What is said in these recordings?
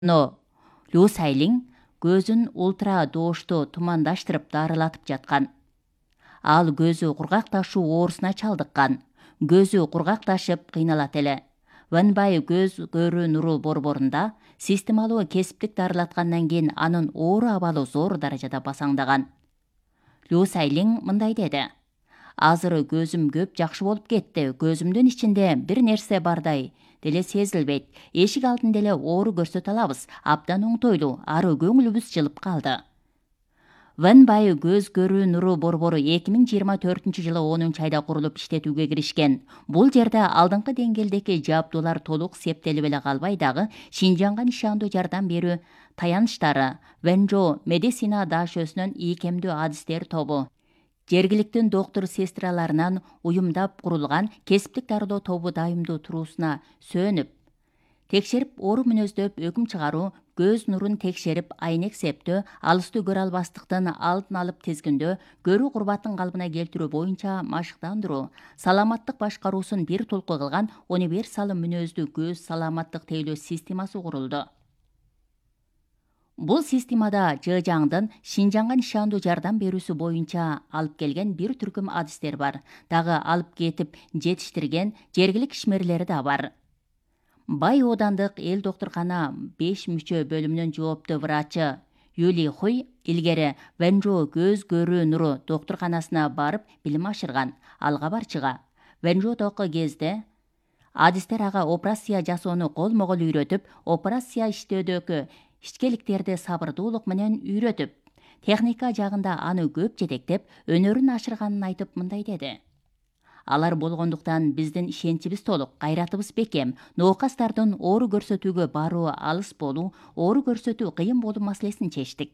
Но Лю Сайлин көзүн ультра доошту тумандаштырып дарылатып жаткан. Ал көзү кургакташуу оорусуна чалдыккан. Көзү кургакташып кыйналат эле. Венбай көз көрүү нуру борборунда системалуу кесиптик дарылаткандан кийин анын оору абалы зор даражада басаңдаган. Лю Сайлин мындай деди: Азыр көзүм көп жакшы болуп кетти. Көзүмдүн ичинде бир нерсе бардай деле сезилбейт. Эшик алдында эле оору көрсөтө алабыз. Абдан оңтойлуу, ары көңүлүбүз жылып калды. Венбай көз көрүү нуру борбору 2024-жылы 10-айда курулуп иштетүүгө киришкен. Бул жерде алдыңкы деңгээлдеги жабдуулар толук септелип эле калбай дагы Шинжаңга нишандуу жардам берүү таяныштары, Венжо медицина дашөсүнүн ийкемдүү адистер тобу, жергиликтүү доктор сестраларынан уюмдап курулган кесиптик дарылоо тобу дайымдуу туруусуна сөөнүп, текшерип оору мүнөздөп өкүм чыгаруу, көз нурун текшерип айнек септөө, алыстуу көрө албастыктын алдын алып тизгиндөө, көрүү курбатын калыбына келтирүү боюнча машыктандыруу, саламаттык башкаруусун бир толку кылган универсал мүнөздүү көз саламаттык тейлөө системасы курулду. Бул системада ЖЖаңдын Шинжаңга нишандуу жардам берүүсү боюнча алып келген бир түркүм адистер бар. Дагы алып кетип жетиштирген жергилик ишмерлери да бар. Бай оодандык эл доктуркана 5 мүчө бөлүмүнүн жооптуу врачы Юли Хуй илгери Венжо көз көрүү нуру доктурканасына барып билим ашырган. Ал кабарчыга Венжодогу кезде адистер ага операция жасоону колмо-кол үйрөтүп, операция иштөөдөгү ичкеликтерди сабырдуулук менен үйрөтүп, техника жагында аны көп жетектеп, өнөрүн ашырганын айтып мындай деди: Алар болгондуктан биздин ишеничибиз толук, кайратыбыз бекем. Ноокастардын оору көрсөтүүгө баруу алыс болуу, оору көрсөтүү кыйын болуу маселесин чечтик.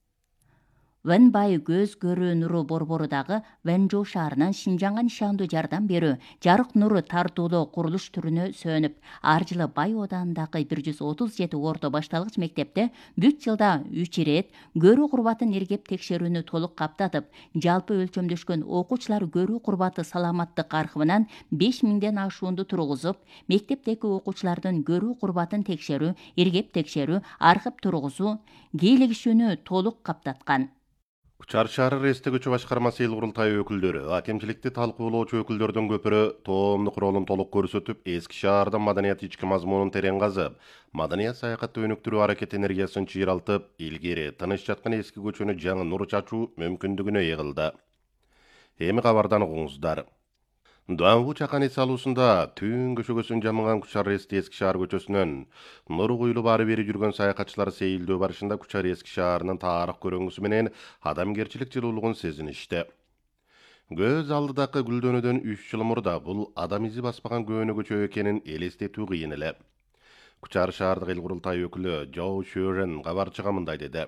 Венбай көз көрүү нуру борборудагы Венжо шаарынын Шинжаңга нишандуу жардам берүү, жарык нуру тартуулоо курулуш түрүнө сөөнүп, ар жылы Бай оодандагы 137 орто башталгыч мектепте бүт жылда 3 ирет көрүү курбатын иргеп текшерүүнү толук каптатып, жалпы өлчөмдөшкөн окуучулар көрүү курбаты саламаттык аркыбынан 5000ден ашуунду тургузуп, мектептеги окуучулардын көрүү курбатын текшерүү, иргеп текшерүү, аркып тургузуу, кийлигишүүнү толук каптаткан. Кучар шаары Ресте көчө башкармасы эл курултайы өкүлдөрү, акимчиликти талкуулоочу өкүлдөрдөн көпүрө тоомдук ролун толук көрсөтүп, эски шаардын маданият ички мазмунун терең казып, маданият саякатты өнүктүрүү аракет энергиясын чыйралтып, илгери тыныч жаткан эски көчөнү жаңы нур чачуу мүмкүндүгүнө ээ кылды. Эми кабардан угуңуздар. Дуанбу чакан эс алуусунда Түн көчөгөсүн жамыган Кучар Ресте эски шаар көчөсүнөн нуру куюлуп ары бери жүргөн саякатчылар сейилдөө барышында Кучар эски шаарынын тарых көрөңгүсү менен адамгерчилик жылуулугун сезиништи. Көз алдыдагы гүлдөнүүдөн 3 жыл мурда бул адам изи баспаган көөнө көчө экенин элестетүү кыйын эле. Кучар шаардык эл курултайы өкүлү Жоу Шөрен кабарчыга мындай деди: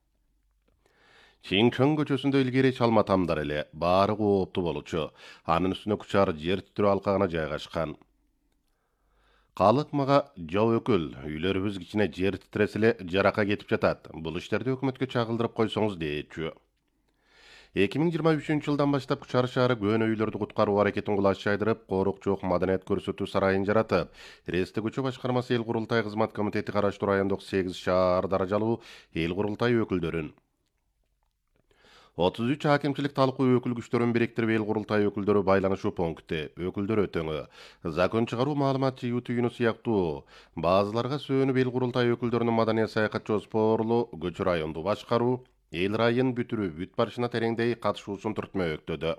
Чиңчон көчөсүндө илгери чалма тамдар эле, баары кооптуу болчу. Анын үстүнө Кучар жер титирөө алкагына жайгашкан. Калык мага жоо өкүл, үйлөрүбүз кичине жер титиресе эле жарака кетип жатат. Бул иштерди өкмөткө чагылдырып койсоңуз дейчү. 2023-жылдан баштап Кучар шаары көөнө үйлөрдү куткаруу аракетин кулаш жайдырып, корок жок маданият көрсөтүү сарайын жаратып, Ресте көчө башкармасы эл курултай кызмат комитети караштуу райондук 8 шаар даражалуу эл курултай өкүлдөрүн 33 акимчилик талкуу өкүл күчтөрүн бириктирип эл курултай өкүлдөрү байланышуу пункти, өкүлдөр өтөңү, закон чыгаруу маалымат жыйуу түйүнү сыяктуу базаларга сөөнүп эл курултай өкүлдөрүнүн маданият саякат жоспорлуу көчө районду башкаруу, эл райын бүтүрүү бүт барышына тереңдей катышуусун түртмөктөдү.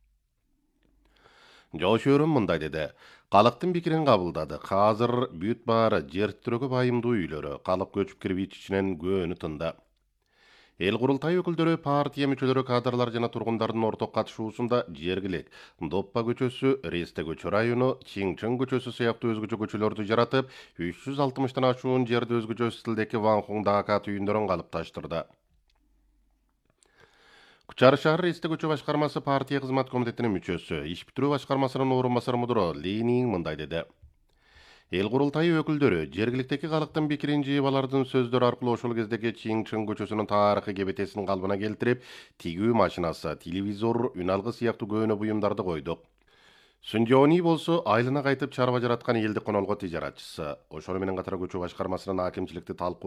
Жошөрүн мындай деди: Калыктын пикирин кабылдадык. Азыр бүт баары жер титирөөгө байымдуу үйлөрү, калып көчүп кирип ичинен көөнү тынды. Эл курултай өкүлдөрү, партия мүчөлөрү, кадрлар жана тургундардын орток катышуусунда жергилик Доппа көчөсү, Ресте көчө району, Чиңчон көчөсү сыяктуу өзгөчө көчөлөрдү жаратып, 360 ашуун жерди өзгөчө стилдеги Ванхуң Дака түйүндөрүн калыпташтырды. Кучар шаары Ресте көчө башкармасы партия кызмат комитетинин мүчөсү, иш бүтүрүү башкармасынын орун басары мудуру Ли Нин мындай деди: Эл курултайы өкүлдөрү жергиликтеги калыктын пикирин жыйып, алардын сөздөрү аркылуу ошол кездеги Чиңчон көчөсүнүн тарыхый кебетесин калыбына келтирип, тигүү машинасы, телевизор, үн алгы сыяктуу көөнө буюмдарды койдук. Сүндиони болсо айылына кайтып чарба жараткан элди конолго тижаратчысы. Ошону менен катар көчө башкармасынын акимчиликти талкуу